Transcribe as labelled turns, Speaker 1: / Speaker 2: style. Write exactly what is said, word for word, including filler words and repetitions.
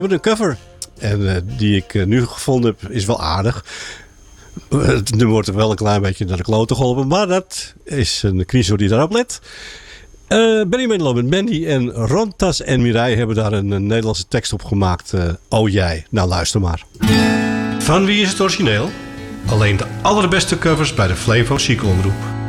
Speaker 1: hebben een cover. En uh, die ik uh, nu gevonden heb, is wel aardig. Uh, het nummer wordt er wel een klein beetje naar de klote geholpen. Maar dat is een kniezo die daarop let. Uh, Benny Menlo met Mandy en Rontas en Mireille hebben daar een, een Nederlandse tekst op gemaakt. Uh, oh jij. Nou luister maar. Van wie is het origineel? Alleen de allerbeste covers bij de Flevo Zieke Omroep.